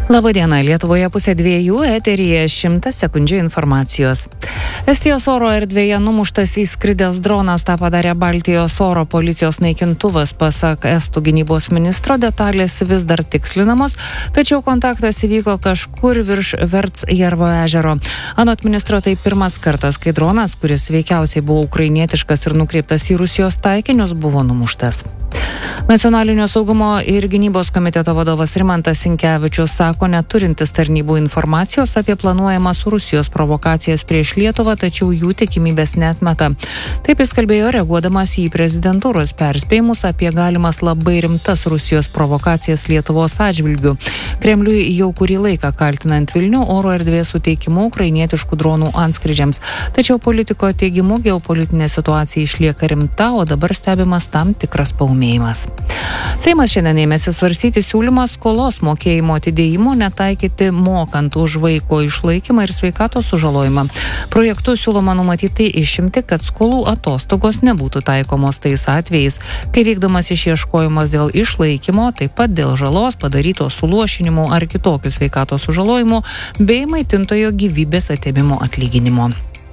Labadiena, Lietuvoje 1:02, eteryje 100 sekundžių informacijos. Estijos oro erdvėje numuštas įskridęs dronas, tą padarė Baltijos oro policijos naikintuvas. Pasak estų gynybos ministro, detalės vis dar tikslinamos, tačiau kontaktas įvyko kažkur virš Vertsjärvo ežero. Anot ministro, tai pirmas kartas, kai dronas, kuris veikiausiai buvo ukrainietiškas ir nukreiptas į Rusijos taikinius, buvo numuštas. Nacionalinio saugumo ir gynybos komiteto vadovas Rimantas Sinkevičius sako, neturintis tarnybų informacijos apie planuojamas Rusijos provokacijas prieš Lietuvą, tačiau jų tikimybės neatmeta. Taip jis kalbėjo, reaguodamas į prezidentūros perspėjimus apie galimas labai rimtas Rusijos provokacijas Lietuvos atžvilgių. Kremliui jau kurį laiką kaltinant Vilnių oro erdvės suteikimu ukrainietiškų dronų antskrydžiams. Tačiau politiko teigimu geopolitinė situacija išlieka rimta, o dabar stebimas tam tikras paūmėjimas. Seimas šiandien ėmėsi svarstyti siūlymą skolos mokėjimo atidėjimo netaikyti mokant už vaiko išlaikymą ir sveikatos sužalojimą. Projektu siūloma numatyti išimti, kad skolų atostogos nebūtų taikomos tais atvejais, kai vykdomas išieškojimas dėl išlaikymo, taip pat dėl žalos padarytos suluošinimo ar kitokių sveikatos sužalojimų bei maitintojo gyvybės atėmimo atlyginimo.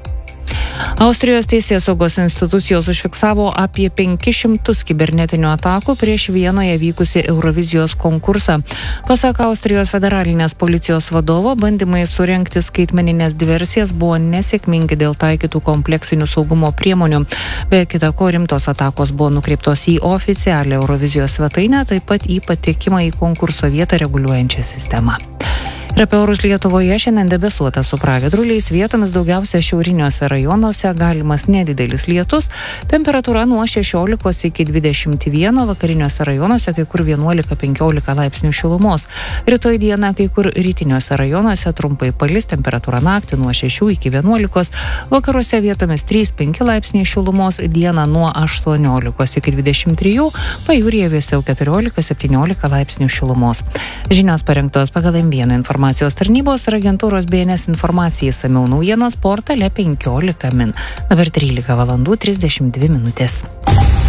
Austrijos teisėsaugos institucijos užfiksavo apie 500 kibernetinių atakų prieš Vienoje vykusį Eurovizijos konkursą. Pasak Austrijos federalinės policijos vadovo, bandymai surengti skaitmeninės diversijas buvo nesėkmingi dėl taikytų kompleksinių saugumo priemonių. Be kita ko, rimtos atakos buvo nukreiptos į oficialią Eurovizijos svetainę, taip pat į patekimą į konkurso vietą reguliuojančią sistemą. Ir apie orus Lietuvoje šiandien debesuota su pragiedruliais, vietomis daugiausia šiauriniuose rajonuose galimas nedidelis lietus, temperatūra nuo 16 iki 21, vakariniuose rajonuose kai kur 11-15 laipsnių šilumos. Rytoj dieną kai kur rytiniuose rajonuose trumpai palis, temperatūra naktį nuo 6 iki 11, vakaruose vietomis 3-5 laipsniai šilumos, dieną nuo 18 iki 23, pajūryje vėsiau 14-17 laipsnių šilumos. Žinios parengtos pagal M1 informacijos tarnybos ir agentūros BNS informacijai, išsamiau naujienos portale 15 min. Dabar 13:32.